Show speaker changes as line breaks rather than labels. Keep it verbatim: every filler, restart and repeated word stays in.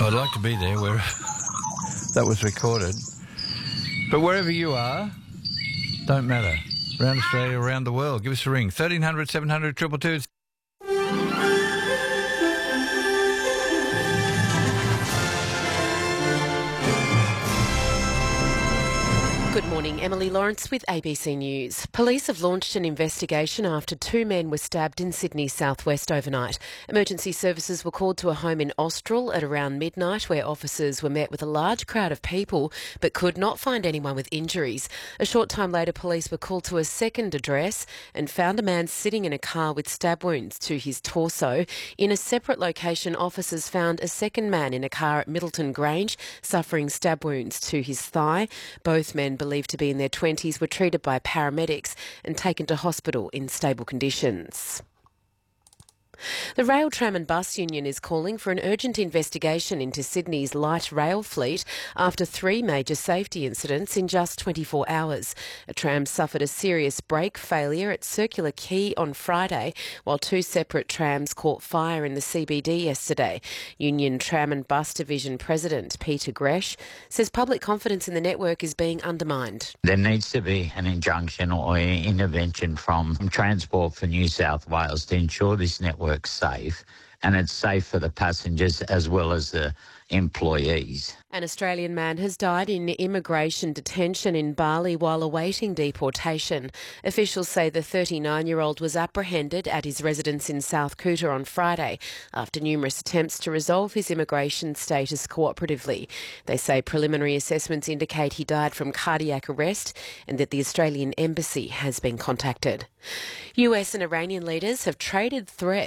I'd like to be there where that was recorded. But wherever you are, don't matter. Around Australia, around the world, give us a ring. thirteen hundred, seven hundred, two two two.
Good morning, Emily Lawrence with A B C News. Police have launched an investigation after two men were stabbed in Sydney's southwest overnight. Emergency services were called to a home in Austral at around midnight, where officers were met with a large crowd of people but could not find anyone with injuries. A short time later, police were called to a second address and found a man sitting in a car with stab wounds to his torso. In a separate location, officers found a second man in a car at Middleton Grange suffering stab wounds to his thigh. Both men, believed to be in their twenties, were treated by paramedics and taken to hospital in stable conditions. The Rail, Tram and Bus Union is calling for an urgent investigation into Sydney's light rail fleet after three major safety incidents in just twenty-four hours. A tram suffered a serious brake failure at Circular Quay on Friday, while two separate trams caught fire in the C B D yesterday. Union Tram and Bus Division President Peter Gresh says public confidence in the network is being undermined.
There needs to be an injunction or intervention from Transport for New South Wales to ensure this network safe, and it's safe for the passengers as well as the employees.
An Australian man has died in immigration detention in Bali while awaiting deportation. Officials say the thirty-nine-year-old was apprehended at his residence in South Kuta on Friday after numerous attempts to resolve his immigration status cooperatively. They say preliminary assessments indicate he died from cardiac arrest and that the Australian Embassy has been contacted. U S and Iranian leaders have traded threats